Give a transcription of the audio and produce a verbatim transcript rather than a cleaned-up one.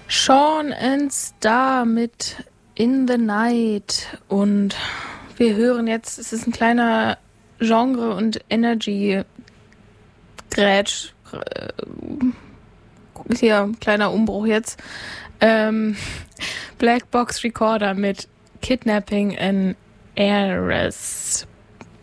Sean and Star mit In the Night. Und wir hören jetzt, es ist ein kleiner Genre- und Energy-Grätsch. Äh, hier, ein kleiner Umbruch jetzt. Ähm, Black Box Recorder mit Kidnapping an Heiress.